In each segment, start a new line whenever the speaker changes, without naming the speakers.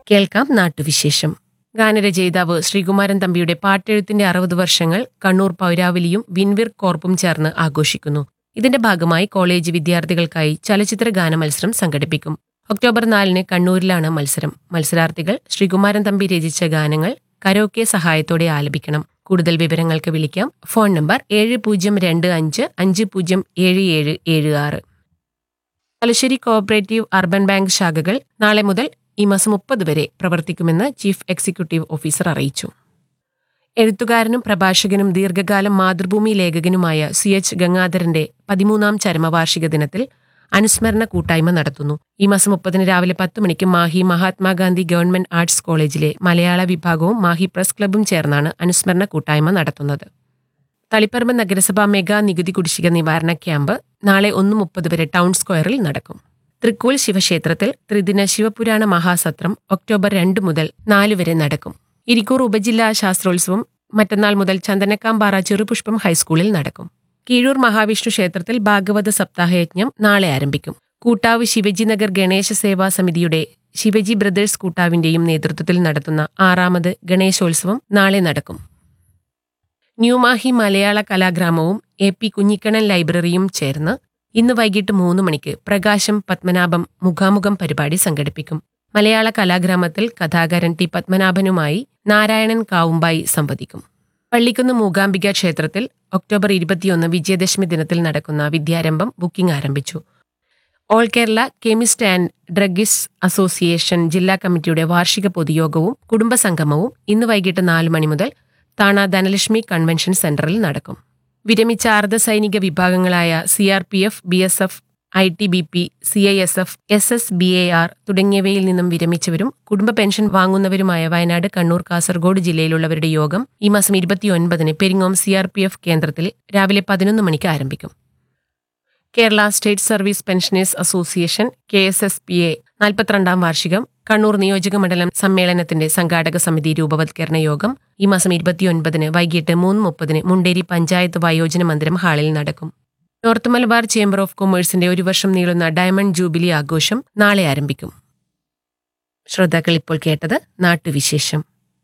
കേൾക്കാം നാട്ടുവിശേഷം. ഗാനരചയിതാവ് ശ്രീകുമാരൻ തമ്പിയുടെ പാട്ടെഴുത്തിന്റെ 60 വർഷങ്ങൾ കണ്ണൂർ പൗരാവലിയും വിൻവിർ കോർപ്പും ചേർന്ന് ആഘോഷിക്കുന്നു. ഇതിന്റെ ഭാഗമായി കോളേജ് വിദ്യാർത്ഥികൾക്കായി ചലച്ചിത്ര ഗാന മത്സരം സംഘടിപ്പിക്കും. ഒക്ടോബർ 4 കണ്ണൂരിലാണ് മത്സരം. മത്സരാർത്ഥികൾ ശ്രീകുമാരൻ തമ്പി രചിച്ച ഗാനങ്ങൾ കരോക്കെ സഹായത്തോടെ ആലപിക്കണം. കൂടുതൽ വിവരങ്ങൾക്ക് വിളിക്കാം. Phone number 7025507776. Thalassery cooperative urban bank ശാഖകൾ നാളെ മുതൽ ഈ മാസം 30 വരെ പ്രവർത്തിക്കുമെന്ന് ചീഫ് എക്സിക്യൂട്ടീവ് ഓഫീസർ അറിയിച്ചു. എഴുത്തുകാരനും പ്രഭാഷകനും ദീർഘകാലം മാതൃഭൂമി ലേഖകനുമായ CH ഗംഗാധരന്റെ 13ാം ചരമവാർഷിക ദിനത്തിൽ അനുസ്മരണ കൂട്ടായ്മ നടത്തുന്നു. ഈ മാസം 30 രാവിലെ 10 മണിക്ക് മാഹി മഹാത്മാഗാന്ധി ഗവൺമെന്റ് ആർട്സ് കോളേജിലെ മലയാള വിഭാഗവും മാഹി പ്രസ് ക്ലബ്ബും ചേർന്നാണ് അനുസ്മരണ കൂട്ടായ്മ നടത്തുന്നത്. തളിപ്പറമ്പ് നഗരസഭ മെഗാ നികുതി കുടിശ്ശിക നിവാരണ ക്യാമ്പ് നാളെ 1:30 വരെ ടൗൺ സ്ക്വയറിൽ നടക്കും. തൃക്കൂൽ ശിവക്ഷേത്രത്തിൽ ത്രിദിന ശിവപുരാണ മഹാസത്രം ഒക്ടോബർ 2 മുതൽ 4 വരെ നടക്കും. ഇരിക്കൂർ ഉപജില്ലാ ശാസ്ത്രോത്സവം മറ്റന്നാൾ മുതൽ ചന്ദനക്കാമ്പാറ ചെറുപുഷ്പം ഹൈസ്കൂളിൽ നടക്കും. കീഴൂർ മഹാവിഷ്ണു ക്ഷേത്രത്തിൽ ഭാഗവത സപ്താഹയജ്ഞം നാളെ ആരംഭിക്കും. കൂട്ടാവ് ശിവജി നഗർ ഗണേശ സേവാ സമിതിയുടെ ശിവജി ബ്രദേഴ്സ് കൂട്ടാവിന്റെയും നേതൃത്വത്തിൽ നടത്തുന്ന 6ാമത് ഗണേശോത്സവം നാളെ നടക്കും. ന്യൂമാഹി മലയാള കലാഗ്രാമവും AP കുഞ്ഞിക്കണ്ണൻ ലൈബ്രറിയും ചേർന്ന് ഇന്ന് വൈകിട്ട് 3 മണിക്ക് പ്രകാശം പത്മനാഭം മുഖാമുഖം പരിപാടി സംഘടിപ്പിക്കും. മലയാള കലാഗ്രാമത്തിൽ കഥാകാരൻ T പത്മനാഭനുമായി നാരായണൻ കാവുമ്പായി സംവദിക്കും. പള്ളിക്കുന്ന് മൂകാംബിക ക്ഷേത്രത്തിൽ ഒക്ടോബർ 21 വിജയദശമി ദിനത്തിൽ നടക്കുന്ന വിദ്യാരംഭം ബുക്കിംഗ് ആരംഭിച്ചു. All Kerala chemist and druggist association ജില്ലാ കമ്മിറ്റിയുടെ വാർഷിക പൊതുയോഗവും കുടുംബസംഗമവും ഇന്ന് വൈകിട്ട് 4 മണി മുതൽ താണ ധനലക്ഷ്മി കൺവെൻഷൻ സെന്ററിൽ നടക്കും. വിരമിച്ച അർദ്ധസൈനിക വിഭാഗങ്ങളായ CRPF, BSF, ITBP, CISF, SSBAR തുടങ്ങിയവയിൽ നിന്നും വിരമിച്ചവരും കുടുംബ പെൻഷൻ വാങ്ങുന്നവരുമായ വയനാട്, കണ്ണൂർ, കാസർഗോഡ് ജില്ലയിലുള്ളവരുടെ യോഗം ഈ മാസം 29 പെരിങ്ങോം CRPF കേന്ദ്രത്തിൽ രാവിലെ 11 മണിക്ക് ആരംഭിക്കും. Kerala state service pensioners association KSSPA 42ാം വാർഷികം കണ്ണൂർ നിയോജക മണ്ഡലം സമ്മേളനത്തിന്റെ സംഘാടക സമിതി രൂപവത്കരണ യോഗം ഈ മാസം 29 വൈകിട്ട് 3:30 മുണ്ടേരി പഞ്ചായത്ത് വയോജന മന്ദിരം ഹാളിൽ നടക്കും. നോർത്ത് മലബാർ ചേംബർ ഓഫ് കൊമേഴ്സിന്റെ 1 വർഷം നീളുന്ന ഡയമണ്ട് ജൂബിലി ആഘോഷം നാളെ ആരംഭിക്കും. ശ്രോതാക്കൾ ഇപ്പോൾ കേട്ടത് നാട്ടുവിശേഷം.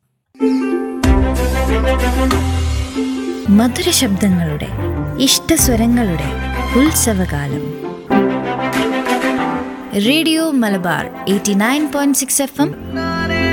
മധുര ശബ്ദങ്ങളുടെ ഇഷ്ടസ്വരങ്ങളുടെ ഉത്സവകാലം. Radio Malabar 89.6 FM